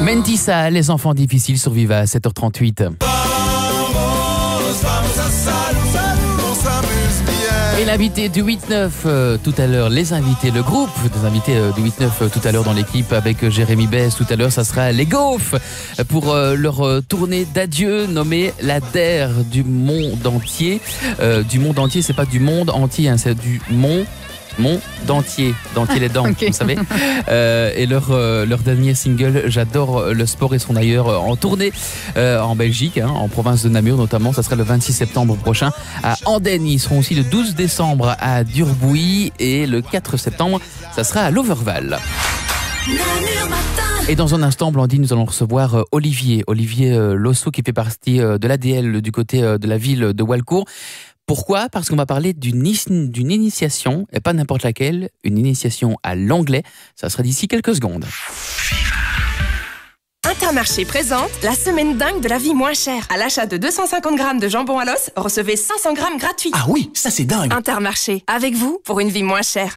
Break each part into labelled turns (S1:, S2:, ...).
S1: Mentissa, les enfants difficiles survivent à 7h38. Et l'invité du 8-9 tout à l'heure, les invités, le groupe des invités du 8-9 tout à l'heure dans l'équipe avec Jérémy Bess tout à l'heure, ça sera les Gaufres pour leur tournée d'adieu nommée la DER du monde entier. Du monde entier, c'est pas du monde entier, hein, c'est du monde entier les dents, okay. Vous savez. Et leur dernier single, J'adore le sport, ils seront d'ailleurs en tournée en Belgique, hein, en province de Namur notamment. Ça sera le 26 septembre prochain à Andenne. Ils seront aussi le 12 décembre à Durbouy et le 4 septembre, ça sera à Loverval. Et dans un instant, Blandine, nous allons recevoir Olivier Losso qui fait partie de l'ADL du côté de la ville de Walcourt. Pourquoi ? Parce qu'on va parler d'une initiation, et pas n'importe laquelle, une initiation à l'anglais. Ça sera d'ici quelques secondes.
S2: Intermarché présente la semaine dingue de la vie moins chère. À l'achat de 250 grammes de jambon à l'os, recevez 500 grammes gratuits.
S3: Ah oui, ça c'est dingue.
S2: Intermarché, avec vous pour une vie moins chère.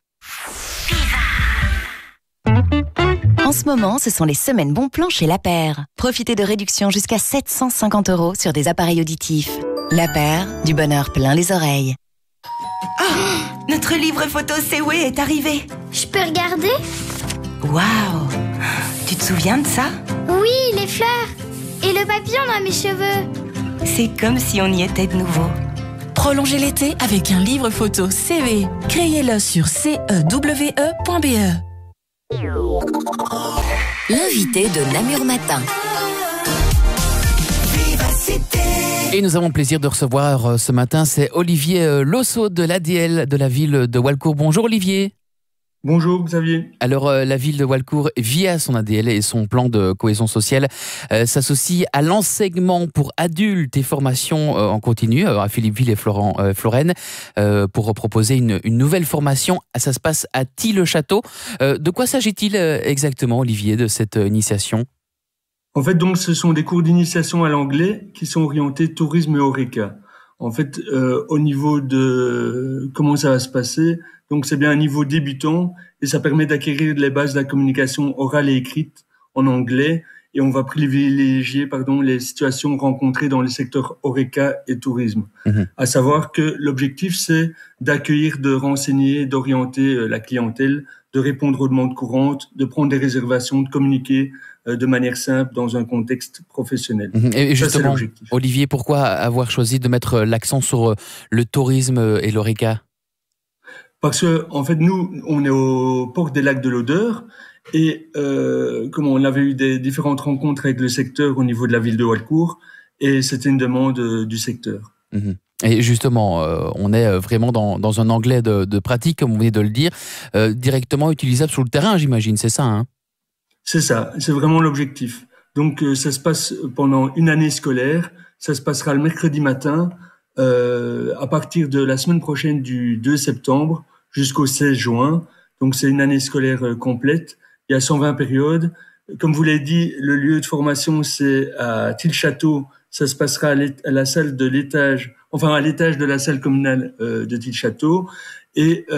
S4: En ce moment, ce sont les semaines bons plans chez La Paire. Profitez de réductions jusqu'à 750 € sur des appareils auditifs. La Paire, du bonheur plein les oreilles.
S5: Oh, notre livre photo CW est arrivé.
S6: Je peux regarder ?
S5: Waouh! Tu te souviens de ça?
S6: Oui, les fleurs et le papillon dans mes cheveux.
S5: C'est comme si on y était de nouveau.
S7: Prolongez l'été avec un livre photo CW. Créez-le sur cewe.be.
S4: L'invité de Namur Matin.
S1: Et nous avons le plaisir de recevoir ce matin, c'est Olivier Losso de l'ADL de la ville de Walcourt. Bonjour Olivier.
S8: Bonjour Xavier.
S1: Alors la ville de Walcourt, via son ADL et son plan de cohésion sociale, s'associe à l'enseignement pour adultes et formation en continu à Philippeville et Florenne pour proposer une nouvelle formation. Ça se passe à Tille-le-Château. De quoi s'agit-il exactement, Olivier, de cette initiation ?
S8: En fait, donc, ce sont des cours d'initiation à l'anglais qui sont orientés tourisme et horeca. En fait, au niveau de comment ça va se passer, donc c'est bien un niveau débutant et ça permet d'acquérir les bases de la communication orale et écrite en anglais et on va privilégier les situations rencontrées dans les secteurs horeca et tourisme. À savoir que l'objectif, c'est d'accueillir, de renseigner, d'orienter la clientèle, de répondre aux demandes courantes, de prendre des réservations, de communiquer de manière simple dans un contexte professionnel.
S1: Et justement, Olivier, pourquoi avoir choisi de mettre l'accent sur le tourisme et l'horeca ?
S8: Parce que, en fait, nous, on est au port des lacs de l'Odeur et comme on avait eu des différentes rencontres avec le secteur au niveau de la ville de Walcourt et c'était une demande du secteur.
S1: Et justement, on est vraiment dans un anglais de pratique, comme vous venez de le dire, directement utilisable sur le terrain, j'imagine, c'est ça, hein ?
S8: C'est ça, c'est vraiment l'objectif. Donc, ça se passe pendant une année scolaire. Ça se passera le mercredi matin à partir de la semaine prochaine du 2 septembre jusqu'au 16 juin. Donc, c'est une année scolaire complète. Il y a 120 périodes. Comme vous l'avez dit, le lieu de formation, c'est à Tille-Château. Ça se passera à la salle de l'étage, à l'étage de la salle communale de Tille-Château. Et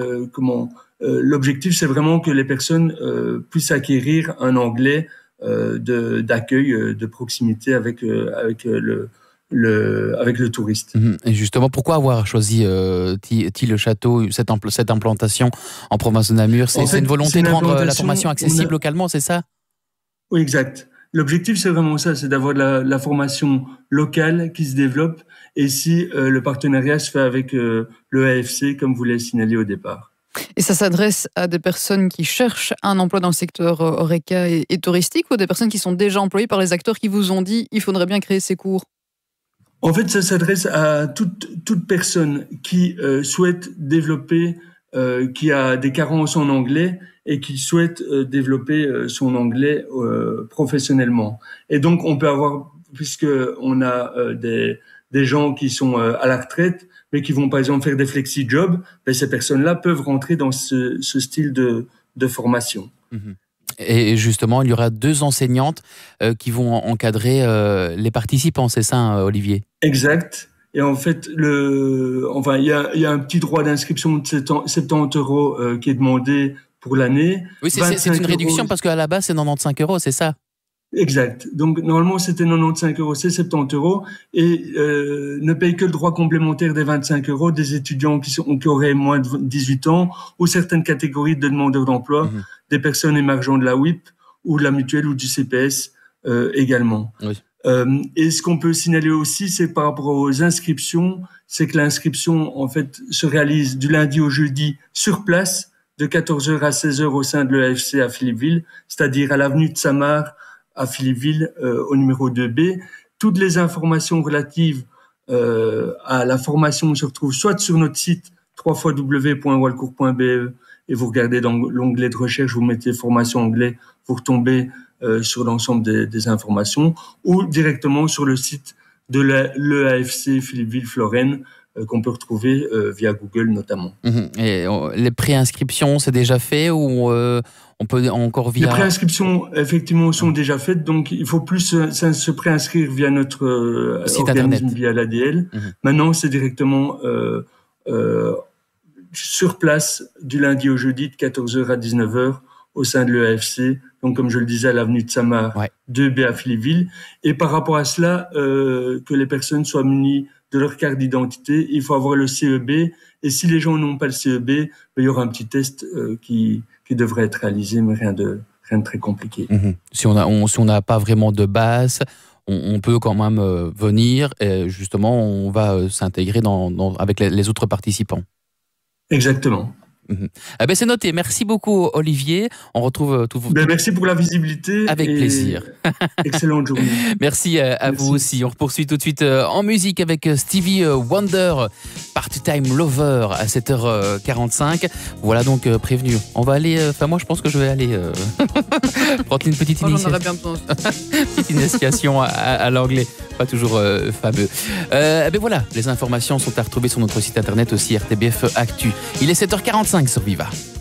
S8: l'objectif, c'est vraiment que les personnes puissent acquérir un anglais d'accueil, de proximité avec le touriste.
S1: Et justement, pourquoi avoir choisi Tille-le-Château, cette implantation en province de Namur ? C'est une volonté de rendre la formation accessible localement, c'est ça ?
S8: Oui, exact. L'objectif, c'est vraiment ça, c'est d'avoir la formation locale qui se développe et si le partenariat se fait avec le AFC, comme vous l'avez signalé au départ.
S9: Et ça s'adresse à des personnes qui cherchent un emploi dans le secteur horeca et touristique ou des personnes qui sont déjà employées par les acteurs qui vous ont dit il faudrait bien créer ces cours ?
S8: En fait, ça s'adresse à toute personne qui souhaite développer, qui a des carences en anglais et qui souhaite développer son anglais professionnellement. Et donc, on peut avoir, puisque on a des gens qui sont à la retraite, mais qui vont par exemple faire des flexi-jobs, ces personnes-là peuvent rentrer dans ce style de formation.
S1: Et justement, il y aura 2 enseignantes qui vont encadrer les participants, c'est ça, Olivier ?
S8: Exact. Et en fait, il y a un petit droit d'inscription de 70 € qui est demandé pour l'année.
S1: Oui, c'est une réduction parce qu'à la base, c'est 95 €, c'est ça ?
S8: Exact. Donc, normalement, c'était 95 €, c'est 70 € et ne payent que le droit complémentaire des 25 € des étudiants qui auraient moins de 18 ans ou certaines catégories de demandeurs d'emploi, des personnes émergentes de la WIP ou de la mutuelle ou du CPS également.
S1: Oui.
S8: Et ce qu'on peut signaler aussi, c'est par rapport aux inscriptions, c'est que l'inscription, en fait, se réalise du lundi au jeudi sur place, de 14h à 16h au sein de l'EAFC à Philippeville, c'est-à-dire à l'avenue de Samar, à Philippeville, au numéro 2B. Toutes les informations relatives à la formation se retrouvent soit sur notre site www.walcourt.be et vous regardez dans l'onglet de recherche, vous mettez formation anglais, vous retombez sur l'ensemble des informations, ou directement sur le site de l'EAFC Philippeville-Florenne qu'on peut retrouver via Google notamment.
S1: Et les préinscriptions, c'est déjà fait ou on peut encore via...
S8: Les préinscriptions, effectivement, sont déjà faites, donc il faut plus se préinscrire via notre
S1: site
S8: organisme,
S1: internet.
S8: via l'ADL. Maintenant, c'est directement sur place du lundi au jeudi de 14h à 19h au sein de l'EAFC, donc comme je le disais à l'avenue de Samar, 2B à Philippeville. Et par rapport à cela, que les personnes soient munies de leur carte d'identité, il faut avoir le CEB. Et si les gens n'ont pas le CEB, il y aura un petit test qui devrait être réalisé, mais rien de très compliqué.
S1: Si on n'a pas vraiment de base, on peut quand même venir et justement on va s'intégrer avec les autres participants.
S8: Exactement.
S1: Ah ben c'est noté. Merci beaucoup Olivier. On retrouve tout vous.
S8: Merci pour la visibilité.
S1: Avec plaisir.
S8: Excellente journée.
S1: Merci à vous aussi. On poursuit tout de suite en musique avec Stevie Wonder, Part-Time Lover à 7h45. Voilà donc prévenu. On va aller. Enfin moi je pense que je vais aller prendre une petite initiation.
S9: J'en aurais bien besoin.
S1: Petite initiation à l'anglais. Pas toujours fameux. Ben voilà, les informations sont à retrouver sur notre site internet aussi RTBF Actu. Il est 7h45 sur Viva.